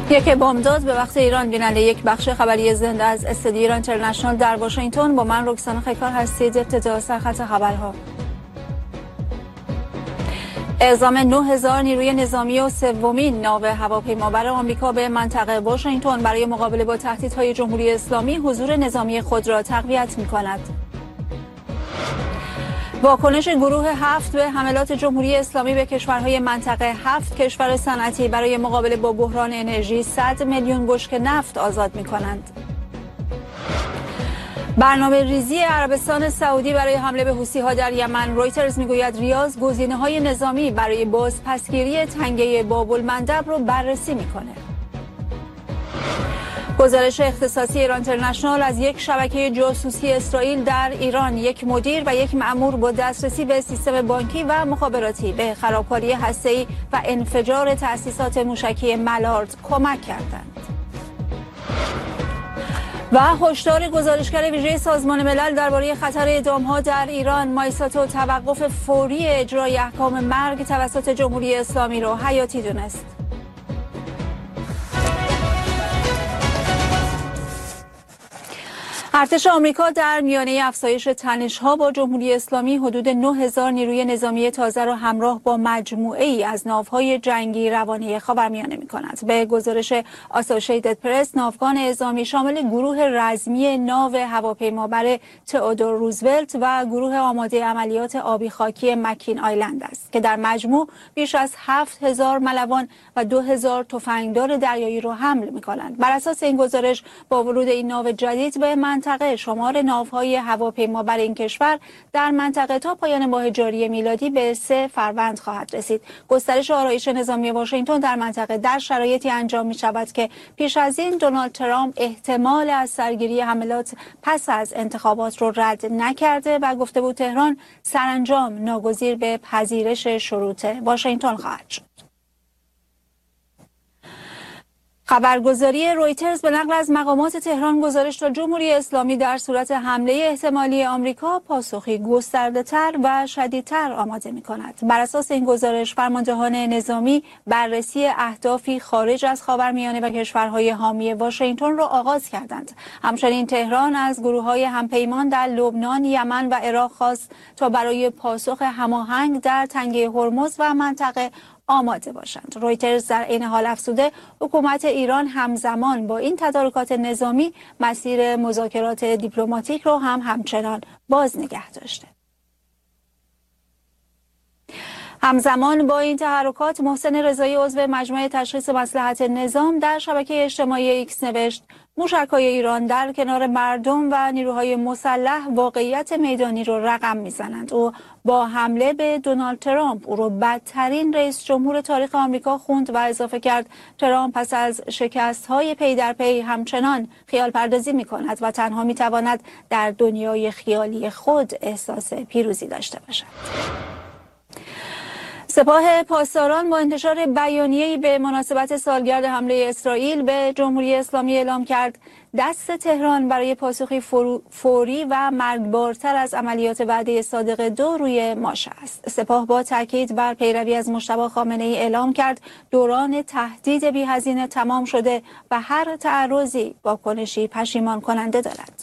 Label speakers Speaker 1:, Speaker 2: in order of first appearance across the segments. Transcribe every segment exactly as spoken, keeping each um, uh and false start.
Speaker 1: یک بامداد به وقت ایران. بیننده یک بخش خبری زنده از استودیو ایران اینترنشنال در واشنگتن با من رکسانا خیکار هستید. ابتدا سرخط خبرها. اعزام نه هزار نیروی نظامی و سومین ناو هواپیمابر آمریکا به منطقه واشنگتن برای مقابله با تهدیدهای جمهوری اسلامی حضور نظامی خود را تقویت می‌کند. واکنش گروه هفت به حملات جمهوری اسلامی به کشورهای منطقه. هفت کشور صنعتی برای مقابله با بحران انرژی صد میلیون بشکه نفت آزاد می‌کنند. برنامه ریزی عربستان سعودی برای حمله به حوثی‌ها در یمن. رویترز میگوید ریاض گزینه‌های نظامی برای بازپسگیری تنگه باب المندب را بررسی می‌کند. گزارش اختصاصی ایران اینترنشنال از یک شبکه جاسوسی اسرائیل در ایران. یک مدیر و یک مأمور با دسترسی به سیستم بانکی و مخابراتی به خرابکاری هسته‌ای و انفجار تأسیسات موشکی ملارد کمک کردند. و هشدار گزارشگر ویژه سازمان ملل درباره خطر اعدام‌ها در ایران. مایساتو توقف فوری اجرای احکام مرگ توسط جمهوری اسلامی را حیاتی دونست. ارتش آمریکا در میانه افزایش تنش‌ها با جمهوری اسلامی حدود نه هزار نیروی نظامی تازه را همراه با مجموعه‌ای از ناوهای جنگی روانه خاورمیانه می‌کند. به گزارش آسوشیتد پرس، ناوگان اعزامی شامل گروه رزمی ناو هواپیمابر تئودور روزولت و گروه آماده عملیات آبی خاکی مکین آیلند است که در مجموع بیش از هفت هزار ملوان و دو هزار تفنگدار دریایی را حمل می‌کنند. بر اساس این گزارش با ورود این ناو جدید به منطقه شمار ناوهای هواپیمابر این کشور در منطقه تا پایان ماه جاری میلادی به سه فروند خواهد رسید. گسترش آرایش نظامی واشنگتن در منطقه در شرایطی انجام می شود که پیش از این دونالد ترامپ احتمال از سرگیری حملات پس از انتخابات رو رد نکرده و گفته بود تهران سرانجام ناگزیر به پذیرش شروط واشنگتن خواهد شد. خبرگزاری رویترز به نقل از مقامات تهران گزارش داد جمهوری اسلامی در صورت حمله احتمالی آمریکا پاسخی گسترده‌تر و شدیدتر آماده می‌کند. بر اساس این گزارش فرماندهان نظامی بررسی اهدافی خارج از خاورمیانه و کشورهای حامی واشنگتن را آغاز کردند. همچنین تهران از گروه‌های همپیمان در لبنان، یمن و عراق خواست تا برای پاسخ هماهنگ در تنگه هرمز و منطقه آماده باشند. رویترز در این حال افزوده حکومت ایران همزمان با این تدارکات نظامی مسیر مذاکرات دیپلماتیک را هم همچنان باز نگه داشته. همزمان با این تحرکات محسن رضایی عضو مجمع تشخیص مصلحت نظام در شبکه اجتماعی ایکس نوشت موشک‌های ایران در کنار مردم و نیروهای مسلح واقعیت میدانی را رقم میزنند. او با حمله به دونالد ترامپ او را بدترین رئیس جمهور تاریخ آمریکا خوند و اضافه کرد ترامپ پس از شکست‌های پی در پی همچنان خیال پردازی می‌کند و تنها می‌تواند در دنیای خیالی خود احساس پیروزی داشته باشد. سپاه پاسداران با انتشار بیانیه‌ای به مناسبت سالگرد حمله اسرائیل به جمهوری اسلامی اعلام کرد دست تهران برای پاسخی فوری و مرگبارتر از عملیات وعده صادق دو روی ماشه است. سپاه با تاکید بر پیروی از مجتبی خامنه‌ای اعلام کرد دوران تهدید بی‌هزینه تمام شده و هر تعرضی واکنشی پشیمان کننده دارد.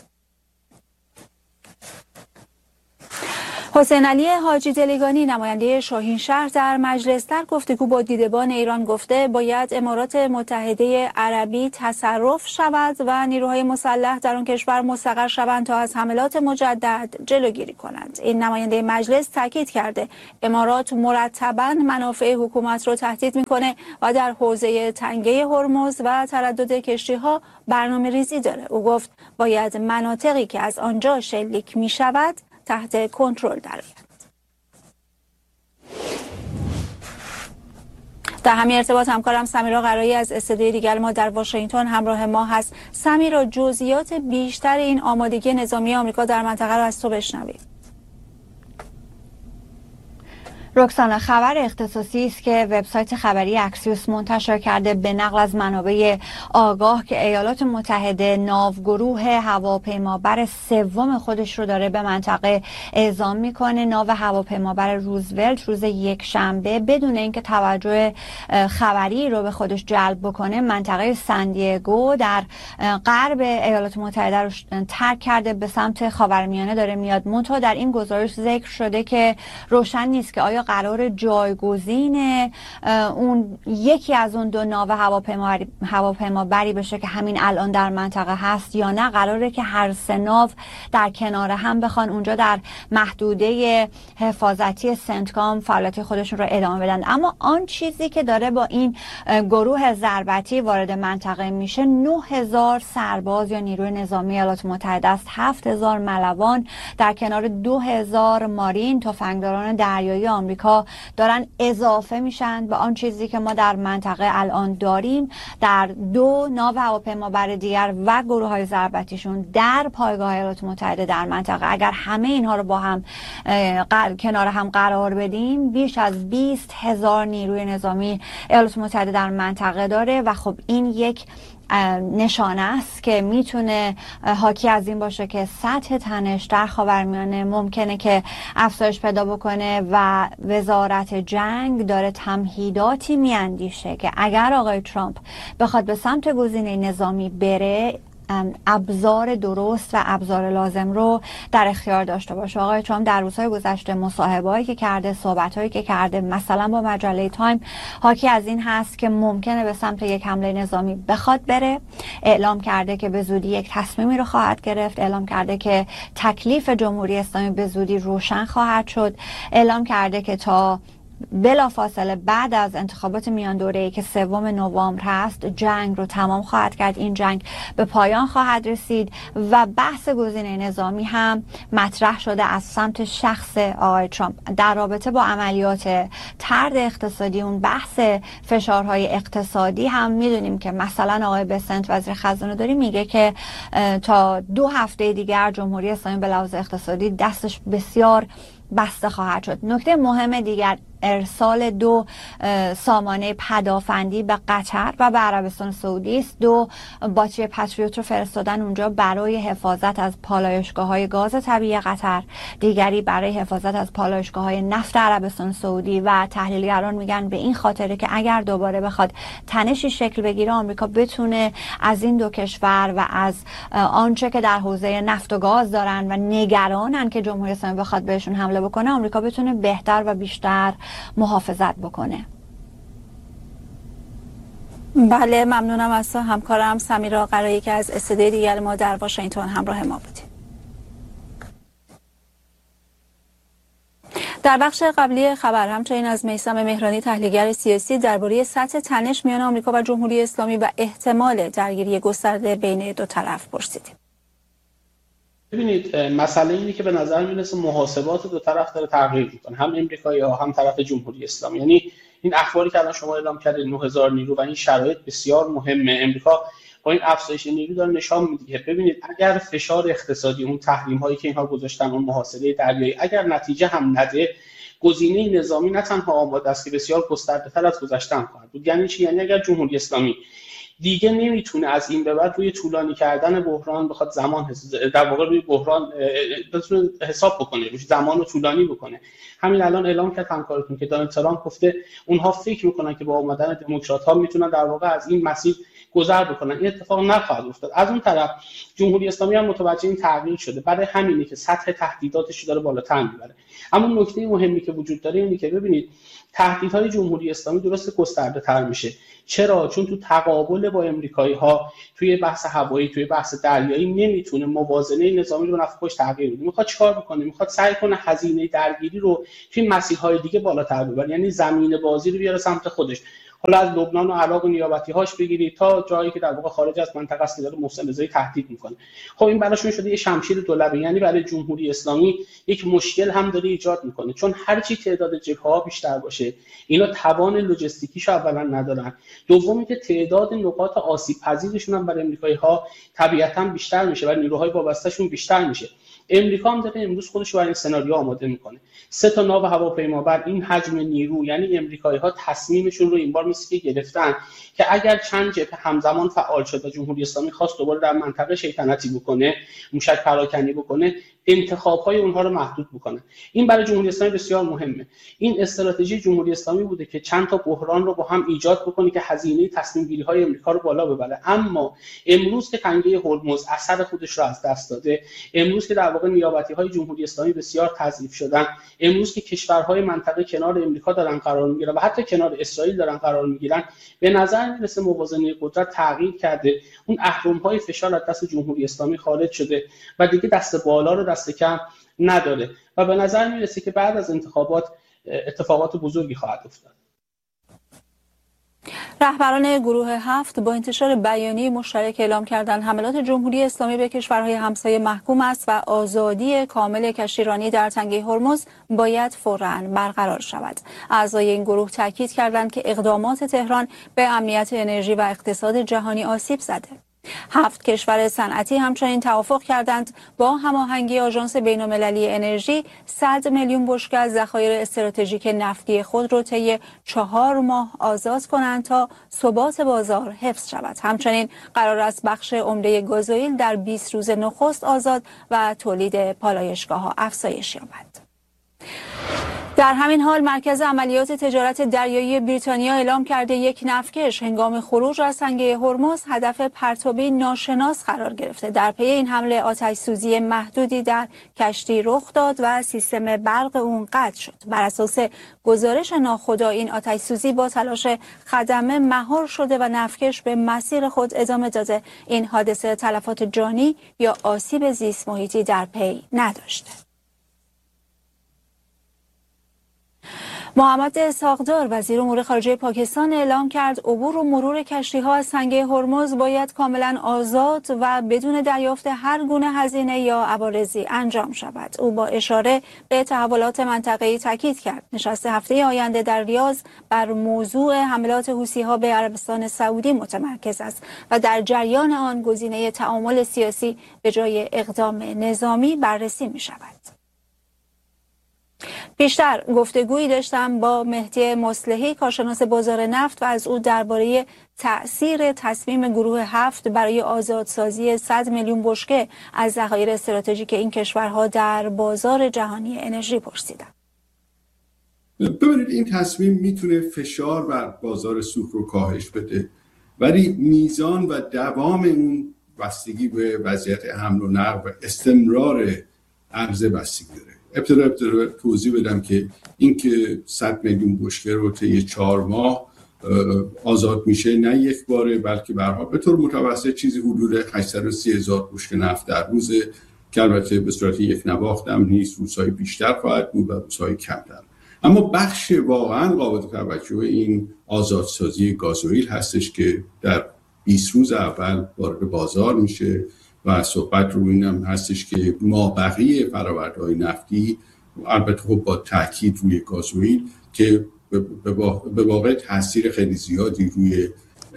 Speaker 1: حسین علی حاجی دلیگانی نماینده شاهین شهر در مجلس در گفتگو با دیدبان ایران گفته باید امارات متحده عربی تصرف شود و نیروهای مسلح در آن کشور مستقر شوند تا از حملات مجدد جلوگیری کنند. این نماینده مجلس تاکید کرده امارات مرتباً منافع حکومت را تهدید میکنه و در حوزه تنگه هرمز و تردد کشتی‌ها برنامه ریزی داره. او گفت باید مناطقی که از آنجا شلیک می شود تحت کنترل درآید. در همین ارتباط همکارم سمیرا قرایی از استودیوی دیگر ما در واشنگتن همراه ما هست. سمیرا، جزئیات بیشتر این آمادگی نظامی آمریکا در منطقه را از تو بشنویم.
Speaker 2: رکسانا، خبر اختصاصی است که وبسایت خبری اکسیوس منتشر کرده به نقل از منابع آگاه که ایالات متحده ناوگروه هواپیمابر سوم خودش رو داره به منطقه اعزام میکنه. ناو هواپیمابر روزولت روز یک شنبه بدون اینکه توجه خبری رو به خودش جلب بکنه منطقه سندیگو در غرب ایالات متحده رو ترک کرده، به سمت خاورمیانه داره میاد. منتها در این گزارش ذکر شده که روشن نیست که آیا قرار جایگزین اون یکی از اون دو ناو هواپیمابری هواپیمابری بشه که همین الان در منطقه هست یا نه قراره که هر سه ناو در کنار هم بخوان اونجا در محدوده حفاظتی سنتکام فعالیت خودشون رو ادامه بدن. اما آن چیزی که داره با این گروه ضربتی وارد منطقه میشه نه هزار سرباز یا نیروی نظامی ایالات متحده است، هفت هزار ملوان در کنار دو هزار مارین تفنگداران دریایی آمریکا دارن اضافه میشن به آن چیزی که ما در منطقه الان داریم. در دو ناو هواپیمابر دیگر و گروه های ضربتیشون در پایگاه ایالات متحده در منطقه، اگر همه اینها رو با هم کنار هم قرار بدیم بیش از بیست هزار نیروی نظامی ایالات متحده در منطقه داره و خب این یک نشانه است که میتونه حاکی از این باشه که سطح تنش در خاورمیانه ممکنه که افزایش پیدا بکنه و وزارت جنگ داره تمهیداتی میاندیشه که اگر آقای ترامپ بخواد به سمت گزینه نظامی بره ابزار درست و ابزار لازم رو در اختیار داشته باشه. آقای ترامپ در روزهای گذشته مصاحبه‌هایی که کرده، صحبت‌هایی که کرده مثلا با مجله تایم حاکی از این هست که ممکنه به سمت یک حمله نظامی بخواد بره. اعلام کرده که به زودی یک تصمیمی رو خواهد گرفت، اعلام کرده که تکلیف جمهوری اسلامی به زودی روشن خواهد شد، اعلام کرده که تا بلافاصله بعد از انتخابات میان دوره‌ای که سوم نوامبر هست جنگ رو تمام خواهد کرد، این جنگ به پایان خواهد رسید و بحث گزینه نظامی هم مطرح شده از سمت شخص آقای ترامپ. در رابطه با عملیات طرد اقتصادی، اون بحث فشارهای اقتصادی هم میدونیم که مثلا آقای بسنت وزیر خزانه داری میگه که تا دو هفته دیگر جمهوری اسلامی به لحاظ اقتصادی دستش بسیار بسته خواهد شد. نکته مهم دیگر ارسال دو سامانه پدافندی به قطر و به عربستان سعودی است. دو باتری پتریوت رو فرستادن اونجا برای حفاظت از پالایشگاه‌های گاز طبیعی قطر، دیگری برای حفاظت از پالایشگاه‌های نفت عربستان سعودی و تحلیلگران میگن به این خاطره که اگر دوباره بخواد تنشی شکل بگیره آمریکا بتونه از این دو کشور و از آنچه که در حوزه نفت و گاز دارن و نگرانن که جمهوری اسلامی بخواد بهشون حمله بکنه آمریکا بتونه بهتر و بیشتر محافظت بکنه.
Speaker 1: بله، ممنونم از همکارم سمیرا قرایی که از استودیوی دیگر ما در واشنگتن همراه ما بودیم. در بخش قبلی خبر همچنین از میثم مهرانی تحلیلگر سیاسی درباره سطح تنش میان آمریکا و جمهوری اسلامی و احتمال درگیری گسترده بین دو طرف پرسیدیم.
Speaker 3: ببینید مسئله اینه که به نظر میرسه محاسبات دو طرف داره تغییر میکنه، هم امریکایی‌ها هم طرف جمهوری اسلامی. یعنی این اخباری که الان شما اعلام کردید نه هزار نیرو و این شرایط بسیار مهمه. امریکا با این افزایش نیرو داره نشان میده. ببینید اگر فشار اقتصادی، اون تحریم هایی که اینها گذاشتن، اون محاصره دریایی اگر نتیجه هم نده، گزینه نظامی نه تنها آماده است که بسیار گسترده‌تر از گذشتن خواهد بود. یعنی چی؟ یعنی اگر جمهوری اسلامی دیگه نمیتونه از این به بعد روی طولانی کردن بحران بخواد زمان در واقع روی بحران بتونه حساب بکنه، روش زمان رو طولانی بکنه. همین الان اعلام کرد همکارتون که دونالد ترامپ گفته اونها فکر میکنن که با اومدن دموکرات‌ها میتونن در واقع از این مسیر گذر بکنن. این اتفاق نخواهد افتاد. از اون طرف جمهوری اسلامی هم متوجه این تغییر شده، برای همینه که سطح تهدیداتش رو داره بالاتر میبره. اما نکته مهمی که وجود داره اینه که ببینید تهدیدهای جمهوری اسلامی درست گسترده‌تر میشه. چرا؟ چون تو تقابل با امریکایی‌ها توی بحث هوایی، توی بحث دریایی نمیتونه موازنه نظامی رو نفع خوش تغییر بده. میخواد چیکار بکنه؟ میخواد سعی کنه هزینه درگیری رو توی مسیرهای دیگه بالاتر ببره، یعنی زمین بازی رو بیاره سمت خودش. حالا از لبنان و عراق و نیابتی‌هاش بگیرید تا جایی که در واقع خارج از منطقه است که داره محسن رضایی تهدید میکنه. خب این براشون شده یه شمشیر دولبه، یعنی برای جمهوری اسلامی یک مشکل هم داره ایجاد میکنه، چون هر چی تعداد جبهه‌ها بیشتر باشه اینا توان لوجستیکیشو اولا ندارن، دومی که تعداد نقاط آسیب پذیرشون هم برای آمریکایی‌ها طبیعتاً بیشتر میشه و نیروهای وابسته‌شون بیشتر میشه. امریکا هم داره امروز خودش رو برای این سناریو آماده میکنه. سه تا ناو هواپیمابر این حجم نیرو، یعنی امریکایی‌ها تصمیمشون رو این بار مثل که گرفتن که اگر چند جبهه همزمان فعال شد و جمهوری اسلامی خواست دوباره در منطقه شیطنتی بکنه، موشک پراکنی بکنه، انتخاب‌های اونها رو محدود بکنه. این برای جمهوری اسلامی بسیار مهمه. این استراتژی جمهوری اسلامی بوده که چند تا بحران رو با هم ایجاد بکنه که هزینه تصمیم گیری‌های امریکا رو بالا ببره. اما امروز که تنگه هرمز اثر خودش رو از دست داده، امروز که در واقع نیابتی‌های جمهوری اسلامی بسیار تضعیف شدن، امروز که کشورهای منطقه کنار امریکا دارن قرار میگیرن و حتی کنار اسرائیل دارن قرار میگیرن، به نظر میرسه موازنه قدرت تغییر کرده. اون اهرم‌های فشار از دست جمهوری اسلامی خارج شده و دیگه دست بالا رو دست کم نداره و به نظر میرسه که بعد از انتخابات اتفاقات بزرگی خواهد افتاد.
Speaker 1: رهبران گروه هفت با انتشار بیانیه مشترک اعلام کردند حملات جمهوری اسلامی به کشورهای همسایه محکوم است و آزادی کامل کشتیرانی در تنگه هرمز باید فوراً برقرار شود. اعضای این گروه تاکید کردند که اقدامات تهران به امنیت انرژی و اقتصاد جهانی آسیب زده. هفت کشور صنعتی همچنین توافق کردند با هماهنگی آژانس بین‌المللی انرژی صد میلیون بشکه از ذخایر استراتژیک نفتی خود را طی چهار ماه آزاد کنند تا ثبات بازار حفظ شود. همچنین قرار است بخش عمده گازوئیل در بیست روز نخست آزاد و تولید پالایشگاه‌ها افزایش یابد. در همین حال مرکز عملیات تجارت دریایی بریتانیا اعلام کرده یک نفتکش هنگام خروج از تنگه هرمز هدف پرتابی ناشناس قرار گرفته. در پی این حمله آتش‌سوزی محدودی در کشتی رخ داد و سیستم برق اون قطع شد. بر اساس گزارش ناخدا این آتش‌سوزی با تلاش خدمه مهار شده و نفتکش به مسیر خود ادامه داده. این حادثه تلفات جانی یا آسیب زیست محیطی در پی نداشته. محمد اسحاق‌دار وزیر امور خارجه پاکستان اعلام کرد عبور و مرور کشتی‌ها از تنگه هرمز باید کاملا آزاد و بدون دریافت هر گونه هزینه یا عوارضی انجام شود. او با اشاره به تحولات منطقه‌ای تاکید کرد. نشست هفته آینده در ریاض بر موضوع حملات حوثی‌ها به عربستان سعودی متمرکز است و در جریان آن گزینه تعامل سیاسی به جای اقدام نظامی بررسی می‌شود. بیشتر گفتگویی داشتم با مهدی مصلحی کارشناس بازار نفت و از او درباره تأثیر تصمیم گروه هفت برای آزادسازی صد میلیون بشکه از ذخایر استراتژیک این کشورها در بازار جهانی انرژی پرسیدم.
Speaker 4: ببینید این تصمیم میتونه فشار بر بازار سوخت رو کاهش بده، ولی میزان و دوام اون بستگی به وضعیت حمل و نقل و استمرار عرضه بستگی داره. ابتدا ابتدا توضیح بدم که این که صد میلیون بشکه رو طی چهار ماه آزاد میشه نه یک باره، بلکه به هر حال به طور متوسط چیزی حدود هشتصد و سی هزار بشکه نفت در روز، که البته به صورت یک نواخت هم نیست، روزهای بیشتر خواهد بود و روزهای کمتر. اما بخش واقعا قابل توجه این آزادسازی گازوئیل هستش که در بیست روز اول وارد بازار میشه و صحبت رو اینم هستش که مابقی فرآورده‌های نفتی، البته خب با تاکید روی گازوئیل، که به واقع تاثیر خیلی زیادی روی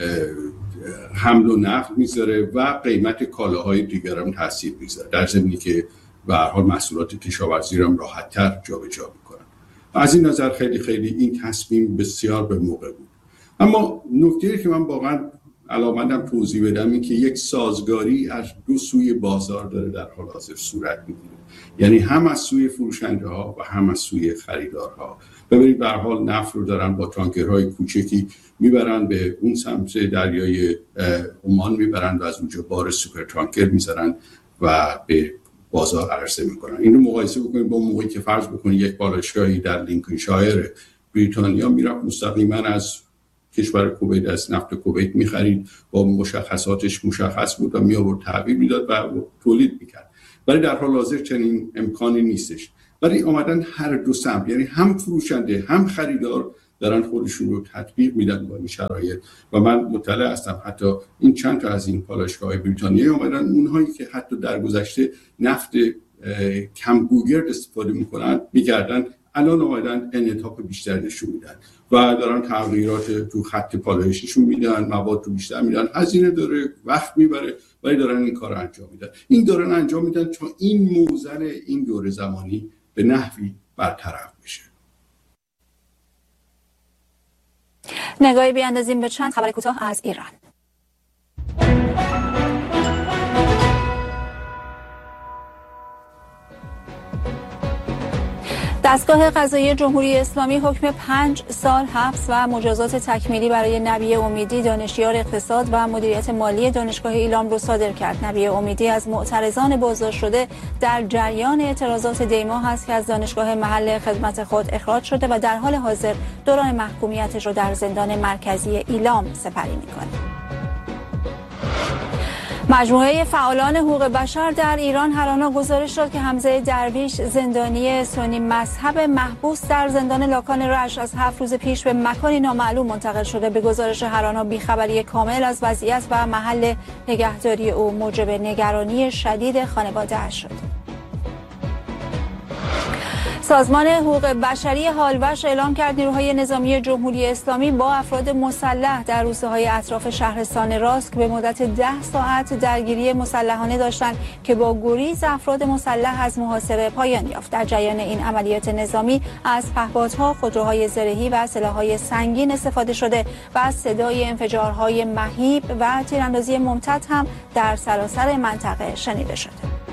Speaker 4: حمل و نقل میذاره و قیمت کالاهای دیگر هم تاثیر میذاره، در ضمنی که به هر حال محصولات کشاورزی رو هم راحت‌تر جابجا میکنن. از این نظر خیلی خیلی این تصمیم بسیار به موقع بود. اما نکته‌ای که من واقعا علاقه‌مندم توضیح بدم این که یک سازگاری از دو سوی بازار داره در حال حاضر صورت میگیره، یعنی هم از سوی فروشنده ها و هم از سوی خریدارها. ببینید به هر حال نفت رو دارن با تانکرهای کوچکی میبرن به اون سمت دریای عمان میبرن و از اونجا بار سوپر تانکر میذارن و به بازار عرضه میکنن. این رو مقایسه بکنید با موقعی که فرض بکنید یک بالایشگاهی در لینکلشایر بریتانیا میرفت مستقیما از کشور کویت از نفت کویت می‌خرید، با مشخصاتش مشخص بود و می‌آورد تحویل میداد و تولید می‌کرد. ولی در حال حاضر چنین امکانی نیستش. ولی اومدن هر دو سمت، یعنی هم فروشنده هم خریدار دارن خودشون رو تطبیق میدن با این شرایط و من مطلع هستم حتی این چند تا از این پالایشگاه‌های بریتانیایی اومدن، اونهایی که حتی در گذشته نفت کم گوگرد استفاده می‌کنن می‌گردن الان اومدن انعطاف بیشتر نشون میدن. و دارن تغییرات تو خط پالایششون میدن، مواد رو بیشتر میدن، هزینه داره، وقت میبره، ولی دارن این کار انجام میدن. این دارن انجام میدن چون این موزل این دوره زمانی به نحوی برطرف میشه.
Speaker 1: نگاهی بیاندازیم به چند خبر کوتاه از ایران. دستگاه قضایی جمهوری اسلامی حکم پنج سال حبس و مجازات تکمیلی برای نبی امیدی، دانشیار اقتصاد و مدیریت مالی دانشگاه ایلام را صادر کرد. نبی امیدی از معترضان بازداشت شده در جریان اعتراضات دیما هست که از دانشگاه محل خدمت خود اخراج شده و در حال حاضر دوران محکومیتش را در زندان مرکزی ایلام سپری می‌کند. مجموعه فعالان حقوق بشر در ایران هر آنا گزارش داد که حمزه درویش، زندانی سنی مذهب محبوس در زندان لاکان رشت، از هفت روز پیش به مکانی نامعلوم منتقل شده. به گزارش هر آنا بیخبری کامل از وضعیت و محل نگهداری او موجب نگرانی شدید خانواده اش شد. سازمان حقوق بشری هالوش اعلام کرد نیروهای نظامی جمهوری اسلامی با افراد مسلح در روستاهای اطراف شهرستان راسک به مدت ده ساعت درگیری مسلحانه داشتند که با گریز افراد مسلح از محاصره پایان یافت. در جریان این عملیات نظامی از پهپادها، خودروهای زرهی و سلاح‌های سنگین استفاده شده و از صدای انفجارهای مهیب و تیراندازی ممتد هم در سراسر منطقه شنیده شده.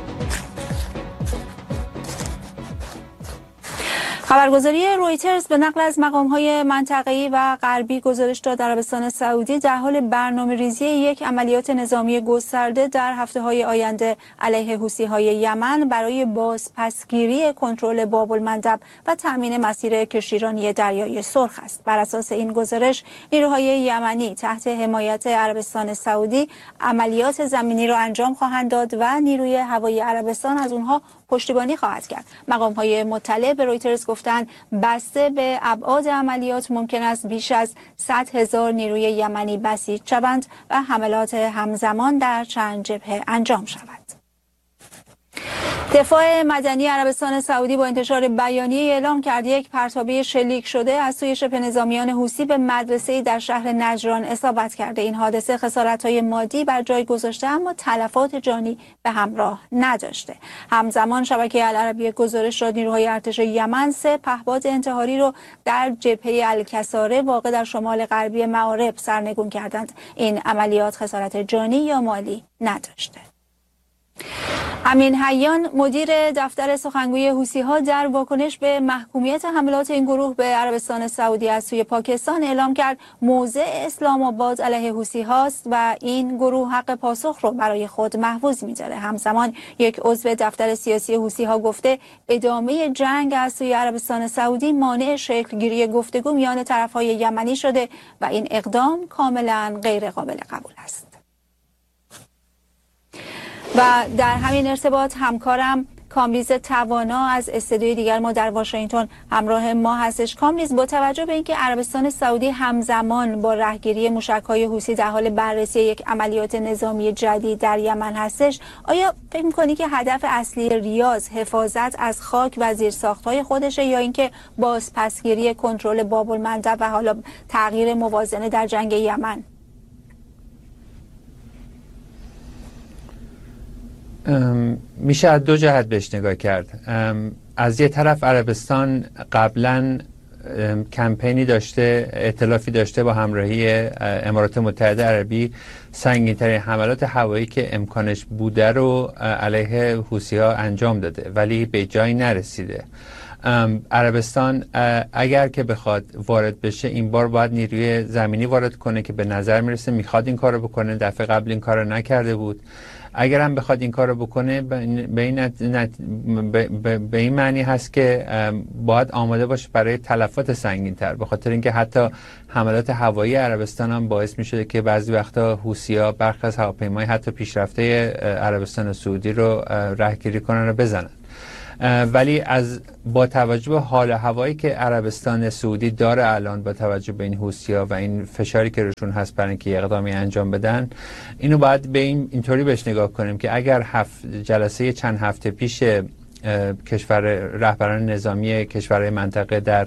Speaker 1: خبرگزاری رویترز به نقل از مقام‌های منطقه‌ای و غربی گزارش داد عربستان سعودی در حال برنامه‌ریزی یک عملیات نظامی گسترده در هفته‌های آینده علیه حوثی‌های یمن برای بازپسگیری کنترل باب المندب و تأمین مسیر کشتیرانی دریای سرخ است. بر اساس این گزارش نیروهای یمنی تحت حمایت عربستان سعودی عملیات زمینی را انجام خواهند داد و نیروی هوایی عربستان از اونها پشتیبانی خواهد کرد. مقام‌های مطلع به رویترز گفتند بسته به ابعاد عملیات ممکن است بیش از صد هزار نیروی یمنی بسیج شوند و حملات همزمان در چند جبهه انجام شود. دفاع مدنی عربستان سعودی با انتشار بیانیه اعلام کرد یک پرتابه شلیک شده از سوی شبه نظامیان حوثی به مدرسه‌ای در شهر نجران اصابت کرده. این حادثه خسارت‌های مادی بر جای گذاشته اما تلفات جانی به همراه نداشته. همزمان شبکه العربیه گزارش داد نیروهای ارتش یمن سه پهپاد انتحاری رو در جبهه الکساره واقع در شمال غربی معارب سرنگون کردند. این عملیات خسارت جانی یا مالی نداشته. امین حیان مدیر دفتر سخنگوی حوثی‌ها در واکنش به محکومیت حملات این گروه به عربستان سعودی از سوی پاکستان اعلام کرد موضع اسلام آباد علیه حوثی‌هاست و این گروه حق پاسخ رو برای خود محفوظ می‌داره. همزمان یک عضو دفتر سیاسی حوثی‌ها گفته ادامه جنگ از سوی عربستان سعودی مانع شکلگیری گفتگو میان طرف‌های یمنی شده و این اقدام کاملاً غیر قابل قبول است. و در همین ارتباط همکارم کاملیز توانا از استودیوی دیگر ما در واشنگتن همراه ما هستش. کاملیز، با توجه به اینکه عربستان سعودی همزمان با رهگیری موشک‌های حوثی در حال بررسی یک عملیات نظامی جدید در یمن هستش، آیا فکر می‌کنی که هدف اصلی ریاض حفاظت از خاک و زیرساخت‌های خودشه یا اینکه بازپسگیری کنترل باب المندب و حالا تغییر موازنه در جنگ یمن؟
Speaker 5: میشه از دو جهت بهش نگاه کرد. از یه طرف عربستان قبلا کمپینی داشته، ائتلافی داشته با همراهی امارات متحده عربی سنگین‌ترین حملات هوایی که امکانش بوده رو علیه حوثی‌ها انجام داده ولی به جایی نرسیده. عربستان اگر که بخواد وارد بشه این بار باید نیروی زمینی وارد کنه که به نظر میرسه میخواد این کارو بکنه. دفعه قبل این کارو نکرده بود. اگر هم بخواد این کارو بکنه به این, نت... نت... به این معنی هست که باید آماده باشه برای تلفات سنگین‌تر، به خاطر اینکه حتی حملات هوایی عربستان هم باعث میشه که بعضی وقتا حوثی‌ها برخی از هواپیمای حتی پیشرفته عربستان سعودی رو رهگیری کنن و بزنن. ولی از با توجه به حال هوایی که عربستان سعودی داره الان، با توجه به این حوثی‌ها و این فشاری که روشون هست برای اینکه اقدامی انجام بدن، اینو باید به این اینطوری بهش نگاه کنیم که اگر هفت جلسه چند هفته پیش کشور رهبران نظامی کشورهای منطقه در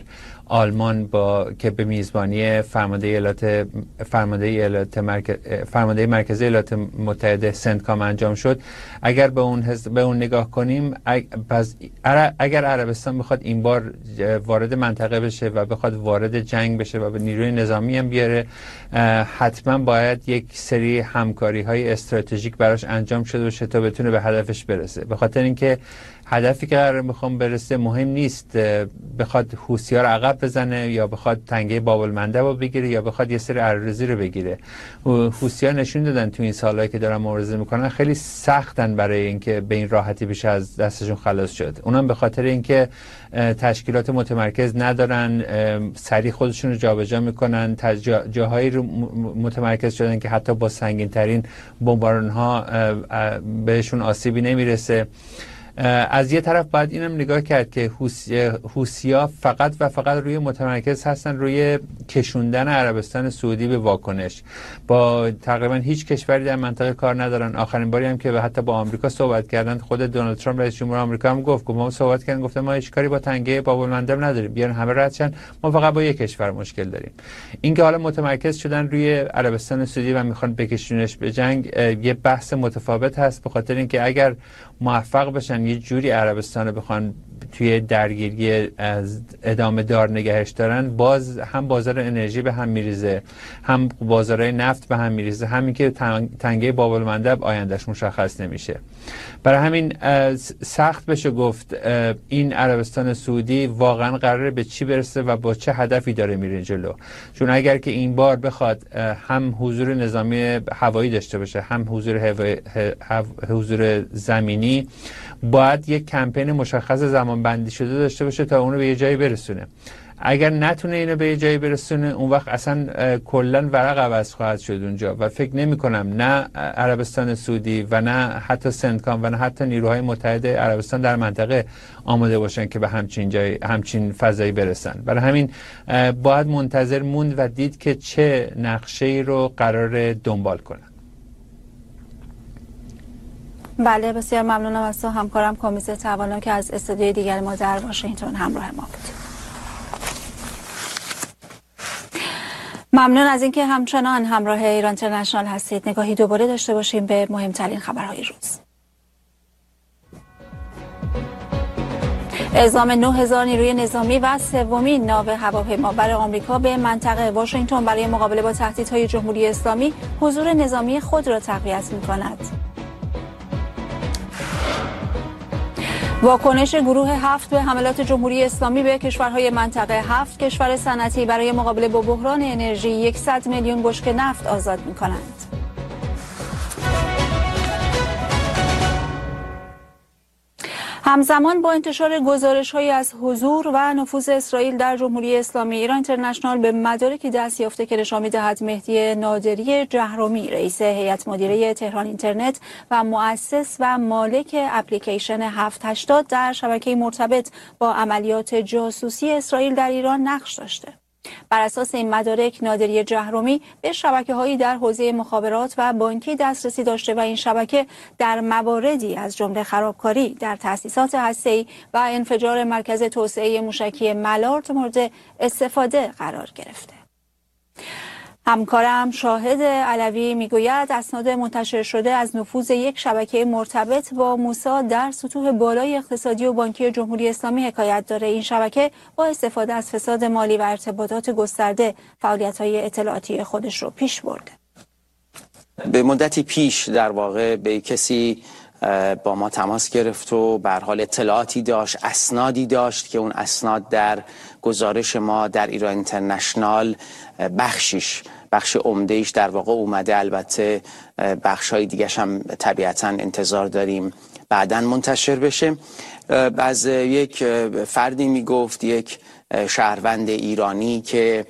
Speaker 5: آلمان با که به میزبانی فرمانده ایالات فرمانده ایالات مرکز فرمانده مرکزی ایالات متحده سنتکام انجام شد، اگر به اون به اون نگاه کنیم، پس اگر عربستان بخواد این بار وارد منطقه بشه و بخواد وارد جنگ بشه و به نیروی نظامی هم بیاره، حتما باید یک سری همکاری های استراتژیک براش انجام شده باشه تا بتونه به هدفش برسه. به خاطر اینکه هدفی که قرار میخوام برسه مهم نیست بخواد حوثی‌ها رو عقب بزنه یا بخواد تنگه باب المندب رو بگیره یا بخواد یه سری ارزی رو بگیره. حوثی‌ها نشون دادن تو این سالایی که دارن مبارزه میکنن خیلی سختن برای اینکه به این راحتی بشه از دستشون خلاص شد. اونم به خاطر اینکه تشکیلات متمرکز ندارن، سریع خودشون رو جابجا میکنن، جا، جاهایی رو متمرکز شدن که حتی با سنگین ترین بمباران‌ها بهشون آسیبی نمیرسه. از یه طرف باید اینم نگاه کرد که حوثی‌ها فقط و فقط روی متمرکز هستن روی کشوندن عربستان سعودی به واکنش. با تقریبا هیچ کشوری در منطقه کار ندارن. آخرین باری هم که حتی با آمریکا صحبت کردن، خود دونالد ترامپ رئیس جمهور آمریکا هم گفت که ما صحبت کردن، گفتن ما هیچ کاری با تنگه باب المندب نداریم، بیان همه رد شن، ما فقط با یک کشور مشکل داریم. اینکه حالا متمرکز شدن روی عربستان سعودی و میخوان بکشونش به جنگ یه بحث متفاوت هست، به خاطر اینکه اگر موفق بشن یه جوری عربستان رو بخوان توی درگیری از ادامه دار نگهش دارن، باز هم بازار انرژی به هم میریزه، هم بازارهای نفت به هم میریزه، همین که تنگه باب المندب آیندهش مشخص نمیشه. برای همین سخت بشه گفت این عربستان سعودی واقعا قراره به چی برسه و با چه هدفی داره میره جلو. چون اگر که این بار بخواد هم حضور نظامی هوایی داشته باشه، هم حضور هوای، حضور زمینی، باید یک کمپین مشخص زمان بندی شده داشته باشه تا اونو به یه جایی برسونه. اگر نتونه اینو به یه جایی برسونه، اون وقت اصلا کلا ورق عوض خواهد شد اونجا و فکر نمی کنم نه عربستان سعودی و نه حتی سنتکام و نه حتی نیروهای متحد عربستان در منطقه آماده باشن که به همچین جای همچین فضایی برسن. برای همین باید منتظر موند و دید که چه نقشه‌ای رو قرار دنبال کنن.
Speaker 1: بله، بسیار ممنونم از تو همکارم کامیز توانا که از استودیوی دیگر ما در واشنگتن همراه ما بود. ممنون از اینکه همچنان همراه ایران اینترنشنال هستید. نگاهی دوباره داشته باشیم به مهمترین خبرهای روز. اعزام نه هزار نیروی نظامی و سومین ناو هواپیمابر آمریکا به منطقه واشنگتن برای مقابله با تهدیدهای جمهوری اسلامی حضور نظامی خود را تقویت می‌کند. واکنش گروه هفت به حملات جمهوری اسلامی به کشورهای منطقه. هفت کشور صنعتی برای مقابله با بحران انرژی صد میلیون بشکه نفت آزاد می‌کنند. همزمان با انتشار گزارش‌هایی از حضور و نفوذ اسرائیل در جمهوری اسلامی، ایران اینترنشنال به مدارکی دست یافته که نشان می‌دهد مهدی نادری جهرومی، رئیس هیئت مدیره تهران اینترنت و مؤسس و مالک اپلیکیشن هفت هشتاد، در شبکه مرتبط با عملیات جاسوسی اسرائیل در ایران نقش داشته. بر اساس این مدارک، نادری جهرومی به شبکه‌هایی در حوزه مخابرات و بانکی دسترسی داشته و این شبکه در مواردی از جمله خرابکاری در تأسیسات هسته‌ای و انفجار مرکز توسعه موشکی ملارد مورد استفاده قرار گرفته. همکارم شاهد علوی میگوید اسناد منتشر شده از نفوذ یک شبکه مرتبط با موساد در سطوح بالای اقتصادی و بانکی جمهوری اسلامی حکایت داره. این شبکه با استفاده از فساد مالی و ارتباطات گسترده فعالیت‌های اطلاعاتی خودش رو پیش برده.
Speaker 6: به مدتی پیش در واقع به کسی با ما تماس گرفت و به هر حال اطلاعاتی داشت، اسنادی داشت که اون اسناد در گزارش ما در ایران اینترنشنال بخشیش بخش عمده‌ایش در واقع اومده. البته بخش‌های دیگه‌ش هم طبیعتاً انتظار داریم بعداً منتشر بشه. بعض یک فردی میگفت یک شهروند ایرانی که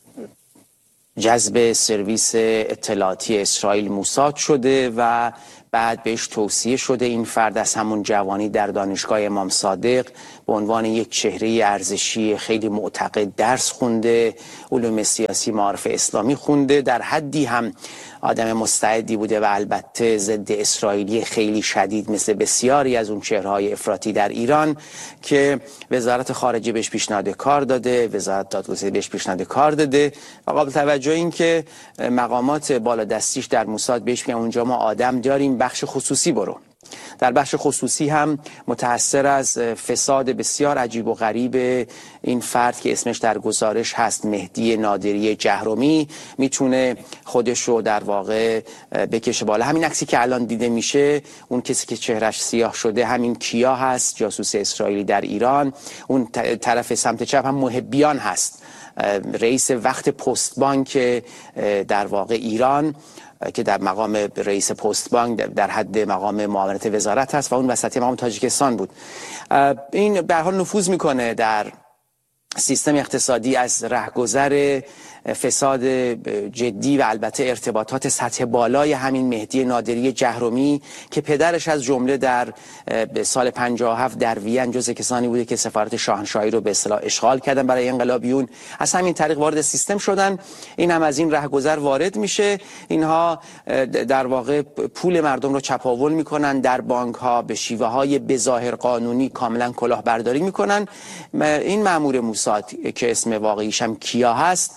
Speaker 6: جذب سرویس اطلاعاتی اسرائیل موساد شده و بعد بهش توصیه شده این فرد از همون جوانی در دانشگاه امام صادق به عنوان یک چهره ارزشی خیلی معتقد درس خونده، علوم سیاسی معارف اسلامی خونده، در حدی هم آدم مستعدی بوده و البته ضد اسرائیلی خیلی شدید مثل بسیاری از اون چهره‌های افراطی در ایران که وزارت خارجه بهش پیشنهاد کار داده، وزارت دادگستری بهش پیشنهاد کار داده و قابل توجه این که مقامات بالادستیش در موساد بهش میگن اونجا ما آدم داریم، بخش خصوصی برو. در بخش خصوصی هم متأثر از فساد بسیار عجیب و غریب این فرد که اسمش در گزارش هست مهدی نادری جهرمی میتونه خودش رو در واقع بکشه بالا. همین عکسی که الان دیده میشه اون کسی که چهرش سیاه شده همین کیا هست، جاسوس اسرائیلی در ایران. اون طرف سمت چپ هم محبیان هست، رئیس وقت پست بانک در واقع ایران که در مقام رئیس پست بانک در حد مقام معاونت وزارت هست و اون وسطی مقام تاجیکستان بود. این به هر حال نفوذ میکنه در سیستم اقتصادی از رهگذر فساد جدی و البته ارتباطات سطح بالای همین مهدی نادری جهرمی که پدرش از جمله در سال پنجاه و هفت در وین جزء کسانی بوده که سفارت شاهنشاهی رو به اصطلاح اشغال کردن برای انقلابیون، از همین طریق وارد سیستم شدن. این هم از این رهگذر وارد میشه. اینها در واقع پول مردم رو چپاول میکنن در بانک ها، به شیوه های بظاهر قانونی کاملا کلاهبرداری میکنن. این مأمور موساد که اسم واقعیش هم کیا هست،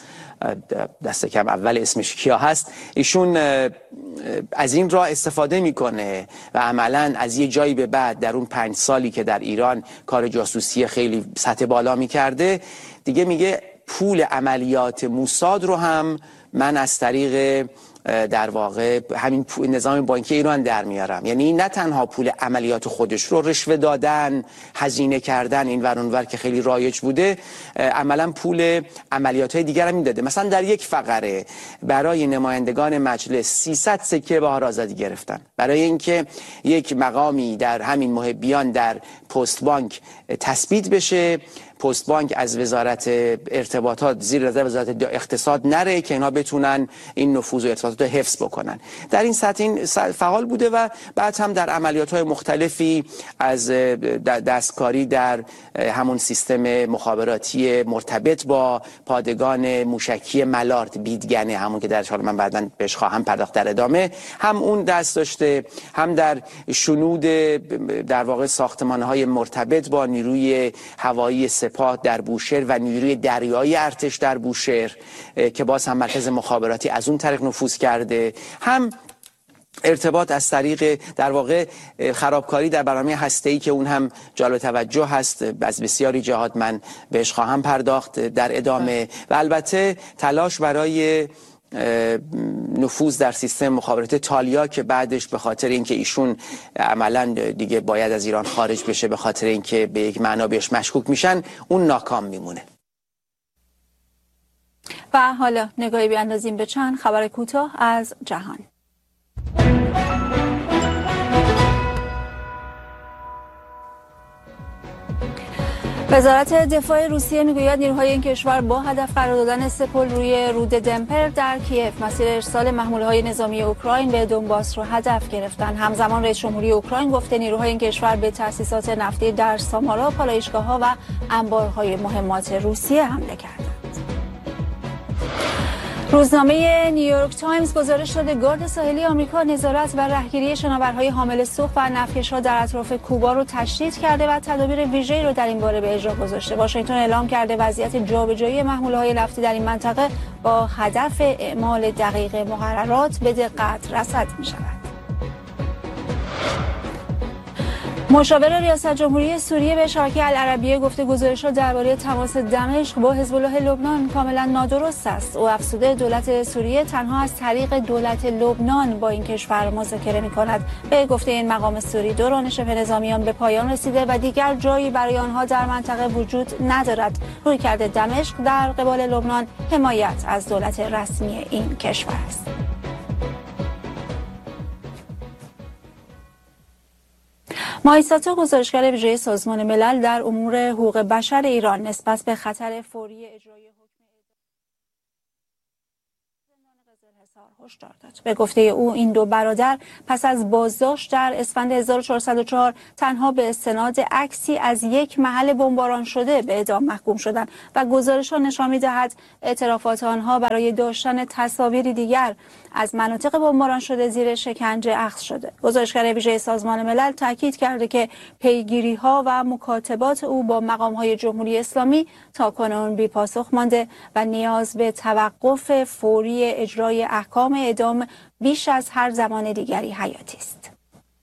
Speaker 6: دست کم اول اسمش کیا هست، ایشون از این راه استفاده میکنه و عملا از یه جایی به بعد در اون پنج سالی که در ایران کار جاسوسی خیلی سطح بالا میکرده دیگه میگه پول عملیات موساد رو هم من از طریق در واقع همین نظام بانکی ایران در میارم. یعنی نه تنها پول عملیات خودش رو رشوه دادن، هزینه کردن این ور اون ور که خیلی رایج بوده، عملا پول عملیات های دیگر هم میداده. مثلا در یک فقره برای نمایندگان مجلس سیصد سکه بهار آزادی گرفتن برای اینکه یک مقامی در همین محبیان در پست بانک تثبیت بشه، پست بانک از وزارت ارتباطات زیر نظر وزارت اقتصاد نره که اینا بتونن این نفوذ و ارتباطات رو حفظ بکنن. در این سطح این فعال بوده و بعد هم در عملیات‌های مختلفی از دستکاری در همون سیستم مخابراتی مرتبط با پادگان موشکی ملارد بیدگنه، همون که در حال من بعداً بهش خواهم پرداخت در ادامه، هم اون دست داشته، هم در شنود در واقع ساختمان‌های مرتبط با نیروی هوایی سپاه در بوشهر و نیروی دریایی ارتش در بوشهر که باز هم مرکز مخابراتی از اون طریق نفوذ کرده، هم ارتباط از طریق در واقع خرابکاری در برنامه هسته‌ای که اون هم جالب توجه هست، از بسیاری جهات من بهش خواهم پرداخت در ادامه، و البته تلاش برای نفوذ در سیستم مخابرات تالیا که بعدش به خاطر اینکه ایشون عملا دیگه باید از ایران خارج بشه به خاطر اینکه به یک معنا بهش مشکوک میشن، اون ناکام میمونه.
Speaker 1: و حالا نگاهی بیاندازیم به چند خبر کوتاه از جهان. وزارت دفاع روسیه میگوید نیروهای این کشور با هدف قرار دادن سپل روی رود دنپر در کیف مسیر ارسال محموله‌های نظامی اوکراین به دونباس رو هدف گرفتند. همزمان رئیس جمهوری اوکراین گفته نیروهای این کشور به تأسیسات نفتی در سامارا، پالایشگاه‌ها و انبارهای مهمات روسیه حمله کردند. روزنامه نیویورک تایمز گزارش داده گارد ساحلی آمریکا نظارت و رهگیری شناورهای حامل سوخت و نفتکش‌ها در اطراف کوبا رو تشدید کرده و تدابیر ویژه‌ای رو در این باره به اجرا گذاشته. واشنگتن اعلام کرده وضعیت جابجایی محموله‌های نفتی در این منطقه با هدف اعمال دقیق مقررات به دقت رصد می‌شود. مشاور ریاست جمهوری سوریه به شبکه العربیه گفته گزارش‌ها درباره تماس دمشق با حزب الله لبنان کاملا نادرست است. او افزوده دولت سوریه تنها از طریق دولت لبنان با این کشور مذاکره می‌کند. به گفته این مقام سوری دوران شبه نظامیان به پایان رسیده و دیگر جایی برای آنها در منطقه وجود ندارد. رویکرد دمشق در قبال لبنان حمایت از دولت رسمی این کشور است. مایساتا گزارشگر ویژه سازمان ملل در امور حقوق بشر ایران نسبت به خطر فوری اجرای حکم هشدار داد. به گفته او این دو برادر پس از بازداشت در اسفند هزار و چهارصد و چهار تنها به استناد عکسی از یک محل بمباران شده به اعدام محکوم شدند و گزارش‌ها نشان می‌دهد اعترافات آنها برای داشتن تصاویری دیگر از مناطق بمباران شده زیر شکنجه اخذ شده. گزارشگر ویژه سازمان ملل تاکید کرده که پیگیری‌ها و مکاتبات او با مقام‌های جمهوری اسلامی تاکنون بی‌پاسخ مانده و نیاز به توقف فوری اجرای احکام اعدام بیش از هر زمان دیگری حیاتی است.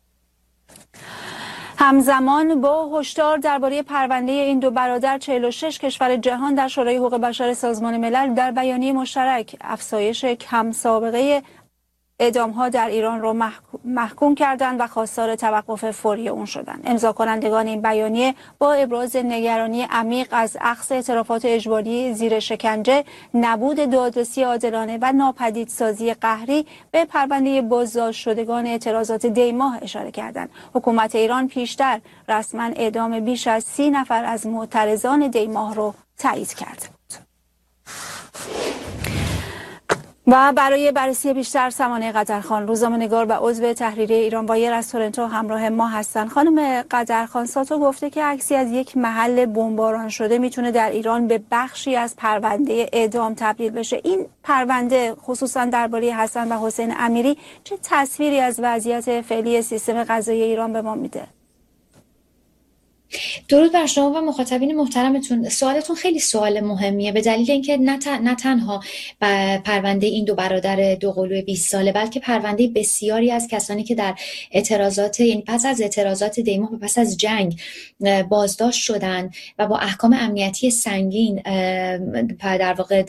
Speaker 1: همزمان با هشدار درباره پرونده این دو برادر، چهل و شش کشور جهان در شورای حقوق بشر سازمان ملل در بیانیه مشترک افزایش کم سابقه اعدام‌ها در ایران را محکوم کردند و خواستار توقف فوری اون شدند. امضا کنندگان این بیانیه با ابراز نگرانی عمیق از اخذ اعترافات اجباری زیر شکنجه، نبود دادرسی عادلانه و ناپدیدسازی قهری به پرونده بازداشت شدگان اعتراضات دیماه اشاره کردند. حکومت ایران پیشتر رسما اعدام بیش از سی نفر از معترضان دیماه را تایید کرد. و برای بررسی بیشتر سمانه قدرخان، روزنامه‌نگار و عضو تحریریه ایران وایر از تورنتو همراه ما هستند. خانم قدرخان، ساتو گفته که عکسی از یک محل بمباران شده میتونه در ایران به بخشی از پرونده اعدام تبدیل بشه. این پرونده خصوصا درباره حسن و حسین امیری چه تصویری از وضعیت فعلی سیستم قضایی ایران به ما میده؟
Speaker 7: درود بر شما و مخاطبین محترمتون. سوالتون خیلی سوال مهمیه، به دلیل اینکه نه, ت... نه تنها پرونده این دو برادر دوقلو بیست ساله، بلکه پرونده بسیاری از کسانی که در اعتراضات، یعنی پس از اعتراضات دیماه و پس از جنگ بازداشت شدن و با احکام امنیتی سنگین در واقع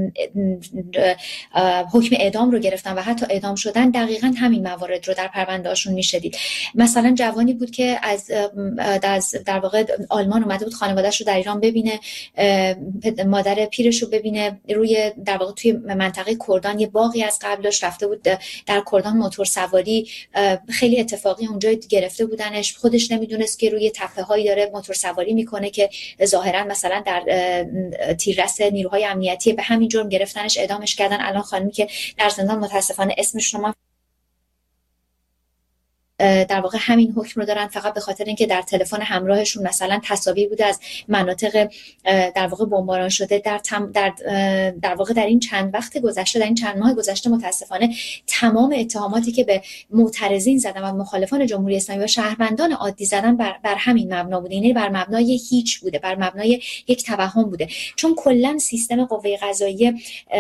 Speaker 7: حکم اعدام رو گرفتن و حتی اعدام شدن، دقیقاً همین موارد رو در پرونده هاشون میشدید. مثلا جوانی بود که از از در واقع آلمان اومده بود خانواده‌اش رو در ایران ببینه، مادر پیرش رو ببینه، روی در واقع توی منطقه کردان یه باغی از قبلش رفته بود در کردان موتور سواری، خیلی اتفاقی اونجا گرفته بودنش، خودش نمیدونست که روی تپه‌هایی داره موتور سواری میکنه که ظاهرا مثلا در تیررس نیروهای امنیتی، به همین جرم گرفتنش، اعدامش کردن. الان خانمی که در زندان متاسفانه اسمش رو ما در واقع همین حکم رو دارن، فقط به خاطر اینکه در تلفن همراهشون مثلا تصاویر بوده از مناطق در واقع بمباران شده. در تم در در واقع در این چند وقت گذشته، در این چند ماه گذشته، متاسفانه تمام اتهاماتی که به معترضین زدن و مخالفان جمهوری اسلامی و شهروندان عادی زدن بر, بر همین مبنا بوده، یعنی بر مبنای هیچ بوده، بر مبنای یک توهم بوده. چون کلا سیستم قوه قضاییه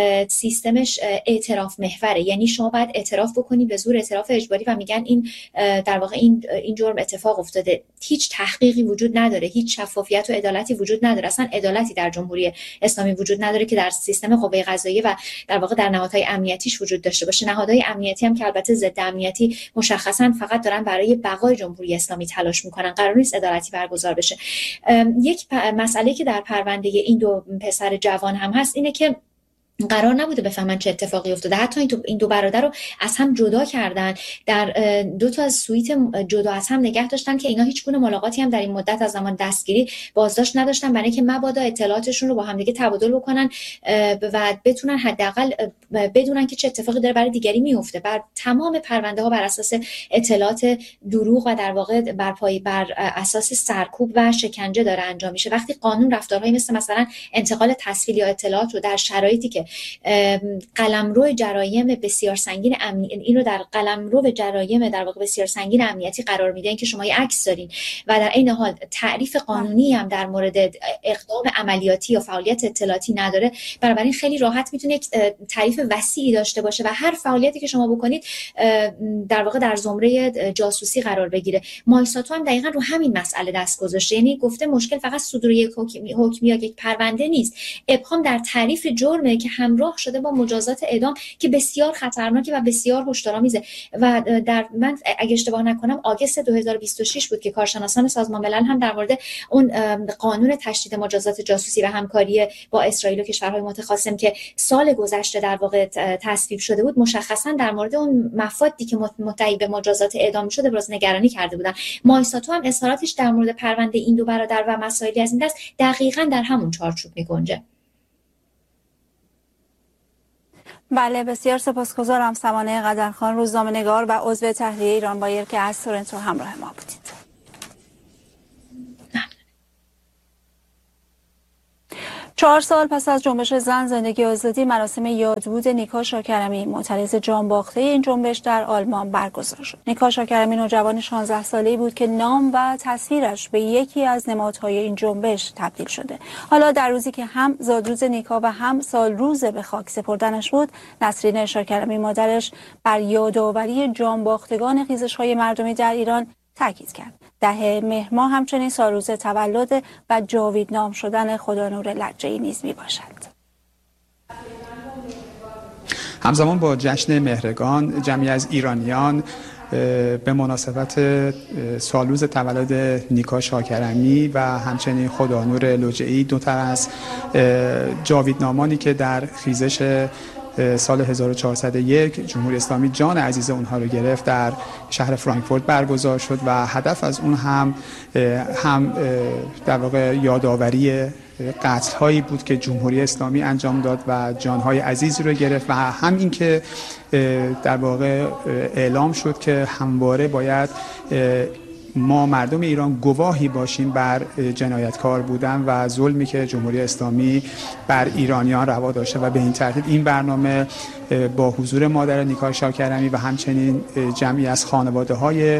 Speaker 7: سیستمش اعتراف محوره، یعنی شما باید اعتراف بکنی به زور، اعتراف اجباری، و میگن این در واقع این این جرم اتفاق افتاده. هیچ تحقیقی وجود نداره، هیچ شفافیت و عدالتی وجود نداره، اصلا عدالتی در جمهوری اسلامی وجود نداره که در سیستم قوه قضاییه و در واقع در نهادهای امنیتیش وجود داشته باشه. نهادهای امنیتی هم که البته ضد امنیتی مشخصا فقط دارن برای بقای جمهوری اسلامی تلاش میکنن، قرار نیست عدالتی برگزار بشه. یک مسئله که در پرونده این دو پسر جوان هم هست اینه که قرار نبوده بفهمن چه اتفاقی افتاده. حتی این, این دو برادر رو از هم جدا کردن، در دو تا از سویت جدا از هم نگه داشتن که اینا هیچ گونه ملاقاتی هم در این مدت از زمان دستگیری بازداشت نداشتن، برای اینکه مبادا اطلاعاتشون رو با هم دیگه تبادل بکنن و بتونن حداقل بدونن که چه اتفاقی داره برای دیگری میفته. بر تمام پرونده ها بر اساس اطلاعات دروغ و در واقع بر پای بر اساس سرکوب و شکنجه داره انجام میشه. وقتی قانون رفتارهایی مثل مثلا انتقال تسهیل یا اطلاعات رو در شرایطی که قلمرو جرایم بسیار سنگین امنی، این رو در قلمرو جرایم در واقع بسیار سنگین امنیتی قرار میده، اینکه شما یه عکس دارین و در این حال تعریف قانونی هم در مورد اقدام عملیاتی یا فعالیت اطلاعاتی نداره، بنابراین خیلی راحت میتونه یک تعریف وسیعی داشته باشه و هر فعالیتی که شما بکنید در واقع در زمره جاسوسی قرار بگیره. مایساتو هم دقیقاً رو همین مسئله دست گذاشته، یعنی گفته مشکل فقط صدور یک حکم یا یک پرونده نیست، ابهام در تعریف جرمه که همراه شده با مجازات اعدام که بسیار خطرناکه و بسیار هشدارآمیزه. و در من اگه اشتباه نکنم آگوست دو هزار و بیست و شش بود که کارشناسان سازمان ملل هم در مورد اون قانون تشدید مجازات جاسوسی و همکاری با اسرائیل و کشورهای متخاصم که سال گذشته در واقع تصویب شده بود، مشخصا در مورد اون مفادی که مدعی به مجازات اعدام شده ابراز نگرانی کرده بودن. مایساتو هم اظهاراتش در مورد پرونده این دو برادر و مسائلی از این دست دقیقاً در همون چارچوب می‌گنجه.
Speaker 1: بله، بسیار سپاسگزارم. سمانه قدرخان، روزنامه‌نگار و عضو تحریریه ایران بایر که از تورنتو همراه ما بودید. چهار سال پس از جنبش زن زندگی آزادی، مراسم یادبود نیکا شاکرمی، معترض جانباخته این جنبش، در آلمان برگزار شد. نیکا شاکرمی نوجوان شانزده ساله‌ای بود که نام و تصویرش به یکی از نمادهای این جنبش تبدیل شده. حالا در روزی که هم زادروز نیکا و هم سالروز به خاک سپردنش بود، نسرین شاکرمی مادرش بر یادآوری جانباختگان خیزش‌های مردمی در ایران تاکید کرد. ده مهر ماه همچنین سالروز تولد و جاویدنام شدن خدانور لجه‌ای نیز میباشد.
Speaker 8: همزمان با جشن مهرگان، جمعی از ایرانیان به مناسبت سالروز تولد نیکا شاکرمی و همچنین خدانور لجه‌ای، دو تا از جاویدنامانی که در خیزش سال هزار و چهارصد و یک جمهوری اسلامی جان عزیز اونها رو گرفت، در شهر فرانکفورت برگزار شد و هدف از اون هم هم در واقع یادآوری قتل هایی بود که جمهوری اسلامی انجام داد و جان های عزیزی رو گرفت و هم این که در واقع اعلام شد که همواره باید ما مردم ایران گواهی باشیم بر جنایتکار بودن و ظلمی که جمهوری اسلامی بر ایرانیان روا داشته و به این ترتیب این برنامه با حضور مادر نیکا شاکرمی و همچنین جمعی از خانواده‌های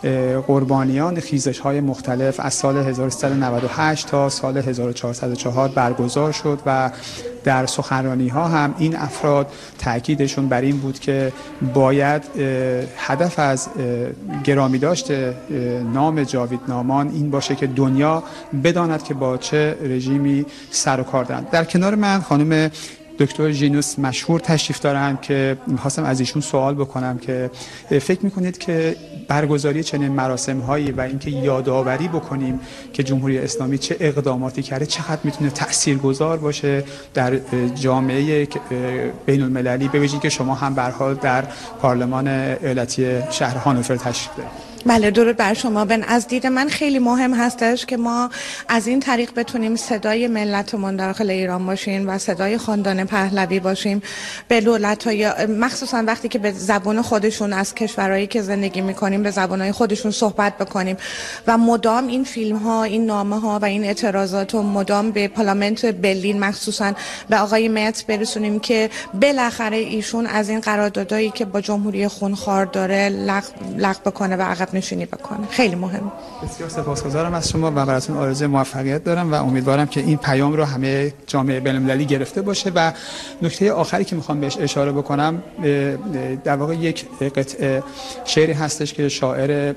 Speaker 8: قربانیان خیزش‌های مختلف از سال هزار و سیصد و نود و هشت تا سال هزار و چهارصد و چهار برگزار شد و در سخنرانی‌ها هم این افراد تأکیدشون بر این بود که باید هدف از گرامی داشته نام جاویدنامان این باشه که دنیا بداند که با چه رژیمی سر و کار دارند. در کنار من خانم دکتر ژینوس مشهور تشریف دارن که می‌خواستم از ایشون سوال بکنم که فکر می‌کنید که برگزاری چنین مراسم‌هایی و اینکه یادآوری بکنیم که جمهوری اسلامی چه اقداماتی کرده چقدر میتونه تاثیرگذار باشه در جامعه بین‌المللی، به ویژه که شما هم به هر حال در پارلمان ایالتی شهر هانوفر تشریف دارید؟
Speaker 9: بله، درود بر شما. بن از دید من خیلی مهم هستش که ما از این طریق بتونیم صدای ملتمون داخل ایران باشیم و صدای خاندان پهلوی باشیم به دولت‌های، مخصوصا وقتی که به زبان خودشون از کشورهایی که زندگی می‌کنیم به زبان‌های خودشون صحبت بکنیم و مدام این فیلم‌ها، این نامه‌ها و این اعتراضات رو مدام به پارلمانت برلین، مخصوصا به آقای متس برسونیم که بالاخره ایشون از این قراردادایی که با جمهوری خونخوار داره لغو بکنه و عقب نشینی بکنه. خیلی مهم.
Speaker 8: بسیار سپاسگزارم از شما و براتون آرزوی موفقیت دارم و امیدوارم که این پیام رو همه جامعه بین‌المللی گرفته باشه. و نکته آخری که میخوام بهش اشاره بکنم، در واقع یک قطعه شعری هستش که شاعر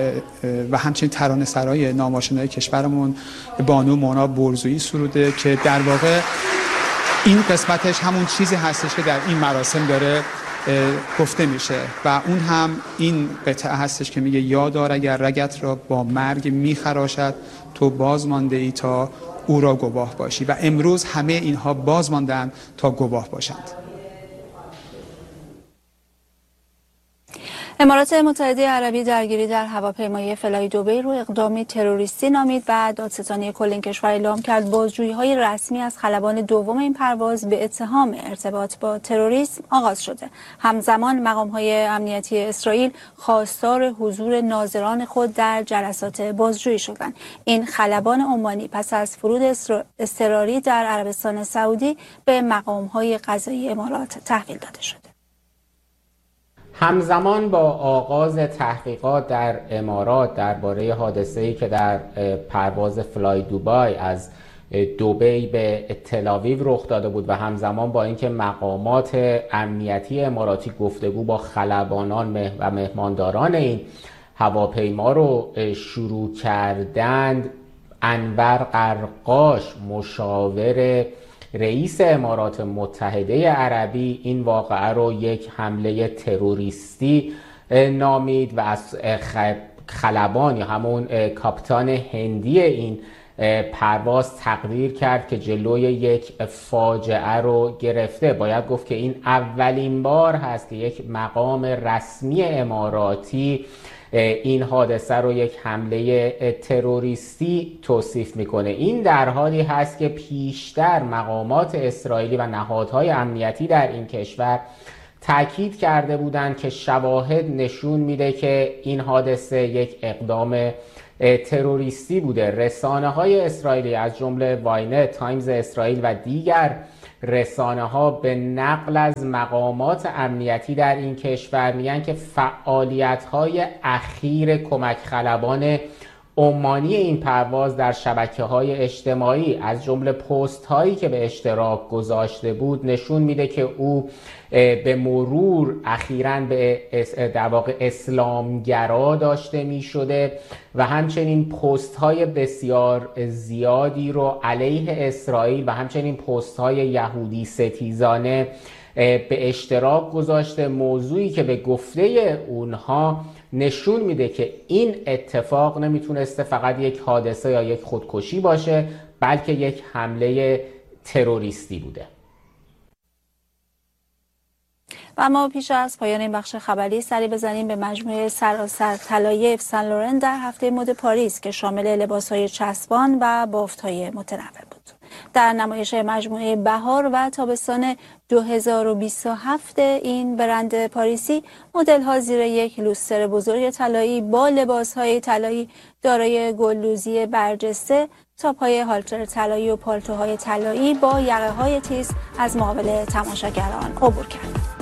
Speaker 8: و همچنین ترانه‌سرای نام‌آشنای کشورمون بانو مونا برزویی سروده که در واقع این قسمتش همون چیزی هستش که در این مراسم داره گفته میشه و اون هم این قطعه هستش که میگه یادار اگر رگت را با مرگ میخراشد تو باز مانده ای تا او را گواه باشی. و امروز همه اینها باز ماندن تا گواه باشند.
Speaker 1: امارات متحده عربی درگیری در هواپیمای فلای دبی رو اقدامی تروریستی نامید و دادستانی کل این کشور اعلام کرد بازجویی‌های رسمی از خلبان دوم این پرواز به اتهام ارتباط با تروریسم آغاز شده. همزمان مقام‌های امنیتی اسرائیل خواستار حضور ناظران خود در جلسات بازجویی شدند. این خلبان عمانی پس از فرود اضطراری در عربستان سعودی به مقام‌های قضایی امارات تحویل داده شد.
Speaker 10: همزمان با آغاز تحقیقات در امارات درباره حادثه‌ای که در پرواز فلای دوبای از دبی به تل‌آویو رخ داده بود و همزمان با اینکه مقامات امنیتی اماراتی گفتگو با خلبانان و مهمانداران این هواپیما رو شروع کردند، انور قرقاش مشاور رئیس امارات متحده عربی این واقعه رو یک حمله تروریستی نامید و از خلبان یا همون کاپیتان هندی این پرواز تقدیر کرد که جلوی یک فاجعه رو گرفته. باید گفت که این اولین بار هست که یک مقام رسمی اماراتی این حادثه رو یک حمله تروریستی توصیف میکنه. این در حالی هست که پیشتر مقامات اسرائیلی و نهادهای امنیتی در این کشور تاکید کرده بودند که شواهد نشون میده که این حادثه یک اقدام تروریستی بوده. رسانه های اسرائیلی از جمله واینت، تایمز اسرائیل و دیگر رسانه ها به نقل از مقامات امنیتی در این کشور میگن که فعالیت های اخیر کمک خلبان عمانی این پرواز در شبکه‌های اجتماعی از جمله پست هایی که به اشتراک گذاشته بود نشون میده که او به مرور اخیراً به در واقع اسلامگرا داشته میشده و همچنین پست های بسیار زیادی رو علیه اسرائیل و همچنین پست های یهودی ستیزانه به اشتراک گذاشته، موضوعی که به گفته اونها نشون میده که این اتفاق نمیتونسته فقط یک حادثه یا یک خودکشی باشه، بلکه یک حمله تروریستی بوده.
Speaker 1: و اما پیش از پایان این بخش خبری سری بزنیم به مجموعه سراسر طلایی اف سن لورن در هفته مد پاریس که شامل لباس‌های چسبان و بافت‌های متنوع بود. در نمایش مجموعه بهار و تابستان دو هزار و بیست و هفت این برند پاریسی مدل‌ها زیر یک لوستر بزرگ طلایی با لباس‌های طلایی دارای گلدوزی برجسته، تاپ‌های هالتر طلایی و پالتوهای طلایی با یقه‌های تیز از مقابل تماشاگران عبور کردند.